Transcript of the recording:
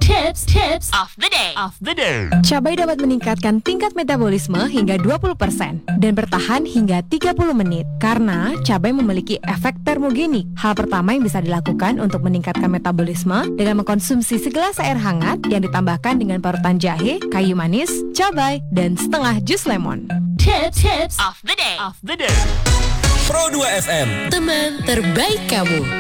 Tips of the day. Cabai dapat meningkatkan tingkat metabolisme hingga 20% dan bertahan hingga 30 menit karena cabai memiliki efek termogenik. Hal pertama yang bisa dilakukan untuk meningkatkan metabolisme dengan mengkonsumsi segelas air hangat yang ditambahkan dengan parutan jahe, kayu manis, cabai, dan setengah jus lemon. Tips of the day. Pro 2 FM. Teman terbaik kamu.